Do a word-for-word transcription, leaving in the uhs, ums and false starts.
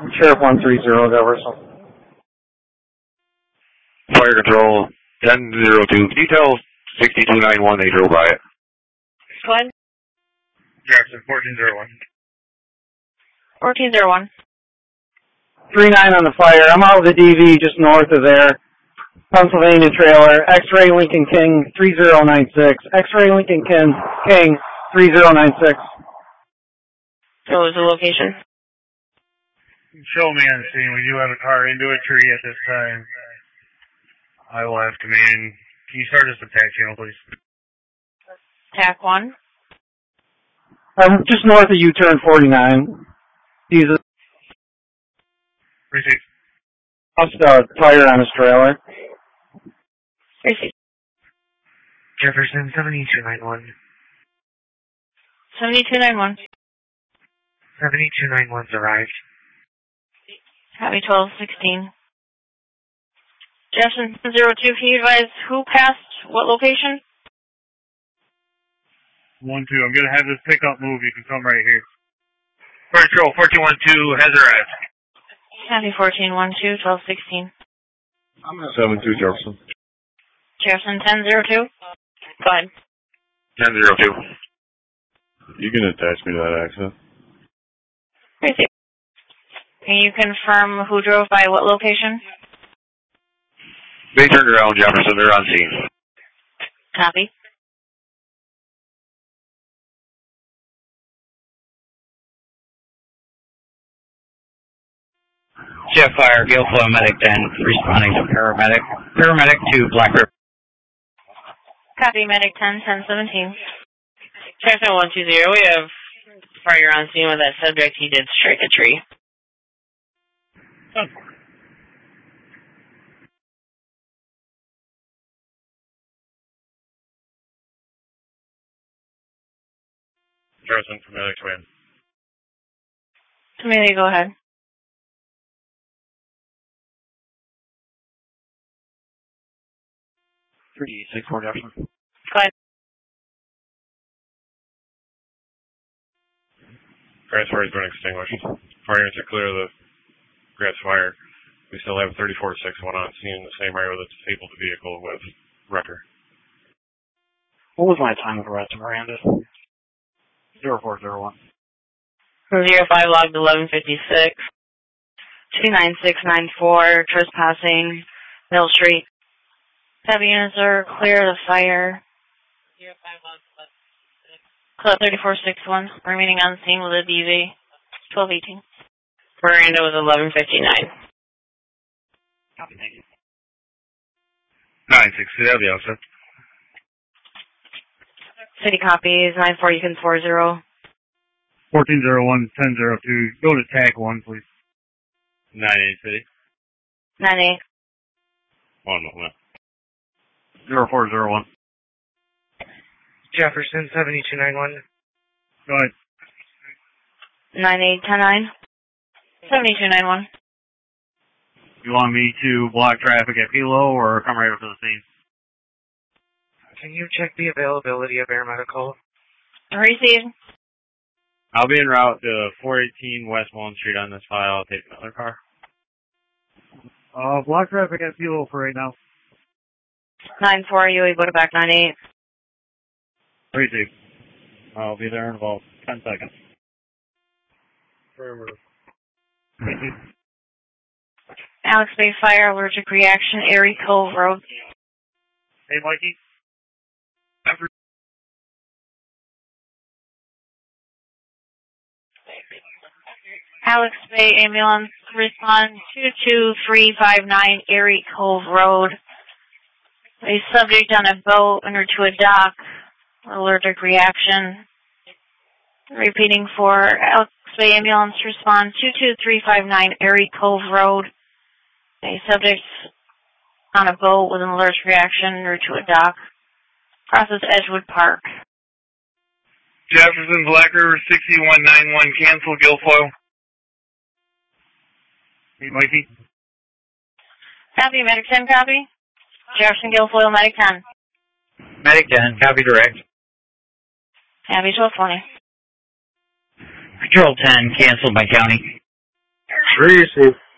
Sheriff one three zero, Jefferson. Fire control ten zero two. Detail sixty-two ninety-one. They drove by it. What? Jefferson fourteen zero one. fourteen zero one. three nine on the fire. I'm out with the D V just north of there. Pennsylvania trailer. X-ray Lincoln King three zero nine six. X-ray Lincoln King King three zero nine six. So what was the location? Show me on the scene. We do have a car into a tree at this time. I will have command. Can you start us a tac channel, please? Tac one. I'm just north of U-turn forty-nine. He's a Receive. lost a tire on his trailer. Receive. Jefferson seventy-two ninety-one. seventy-two ninety-one. seventy-two ninety-one's arrived. Copy twelve sixteen. Jefferson zero two, can you advise who passed what location? one two, I'm going to have this pickup move. You can come right here. Fire control fourteen one two has arrived. Copy fourteen one two, twelve sixteen. I'm at seven two Jefferson. Jefferson ten zero two. Go ahead. ten zero two. You can attach me to that accident. Receive. Can you confirm who drove by what location? They turned around, Jefferson. They're on scene. Copy. Jeff Fire, Guilfoyle Medic ten, responding to paramedic. Paramedic to Black River. Copy, Medic ten, ten seventeen. Jefferson one two zero, we have fire on scene with that subject. He did strike a tree. Oh. Jefferson from Medic Command. Committee, go ahead. three six four Jefferson. Go ahead. Grass fire has been extinguished. Fire units are clear of the grass fire. We still have thirty-four six one on scene in the same area with a disabled vehicle with wrecker. What was my time of arrest, Miranda? zero four zero one. zero five logged eleven fifty-six. two nine six nine four, trespassing, Mill Street. Heavy units are clear of the fire. zero five logged eleven fifty-six. Club thirty-four six one, remaining on scene with a D V. twelve eighteen. Miranda was eleven fifty-nine. Copy, thank you. nine six, that'll be all set. City copies, nine four, you can four zero. fourteen zero one, ten zero two. Go to tag one, please. nine eight City. nine eight. One moment. zero four zero one. Jefferson seventy-two ninety-one. Go ahead. nine eight ten nine. seventy-two ninety-one. You want me to block traffic at Pilo or come right up to the scene? Can you check the availability of air medical? Received. I'll be en route to four eighteen West Mullen Street on this file. I'll take another car. Uh, block traffic at Pilo for right now. nine four, U A, go to back nine eight. Receive. I'll be there in about ten seconds. Alex Bay Fire, allergic reaction, Erie Cove Road. Hey, Mikey. Alex Bay Ambulance, respond two two three five nine Erie Cove Road. A subject on a boat under to a dock, allergic reaction. Repeating for Alex Bay Ambulance, respond two two three five nine Erie Cove Road. A subject on a boat with an allergic reaction under to a dock. Crosses Edgewood Park. Jefferson, Black River sixty-one ninety-one, cancel Guilfoyle. Hey, Mikey. Copy, Medic ten, copy. Jefferson Guilfoyle, Medic ten. Medic ten, copy direct. Copy twelve twenty. Patrol ten, canceled by county. Receive.